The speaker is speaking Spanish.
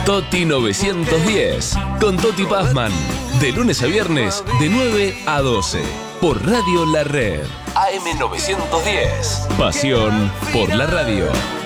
Toti 910 con Toti Pazman. De lunes a viernes de 9 a 12 por Radio La Red. AM 910. Pasión por la radio.